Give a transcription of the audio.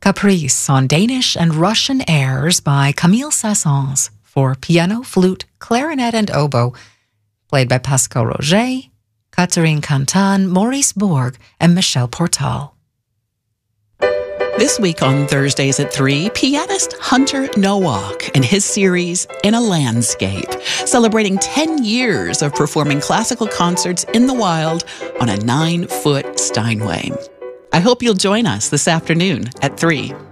Caprice on Danish and Russian airs by Camille Saint-Saëns for piano, flute, clarinet, and oboe, played by Pascal Roger, Catherine Cantan, Maurice Borg, and Michel Portal. This week on Thursdays at 3, pianist Hunter Nowak and his series In a Landscape, celebrating 10 years of performing classical concerts in the wild on a 9-foot Steinway. I hope you'll join us this afternoon at 3.